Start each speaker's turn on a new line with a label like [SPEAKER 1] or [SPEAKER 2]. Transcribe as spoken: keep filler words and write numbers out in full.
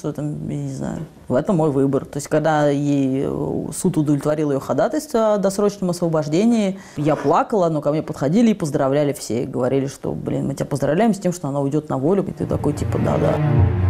[SPEAKER 1] что там, я не знаю, в этом мой выбор. То есть, когда ей суд удовлетворил ее ходатайство о досрочном освобождении, я плакала, но ко мне подходили и поздравляли все. И говорили, что, блин, мы тебя поздравляем с тем, что она уйдет на волю. И ты такой, типа, да-да.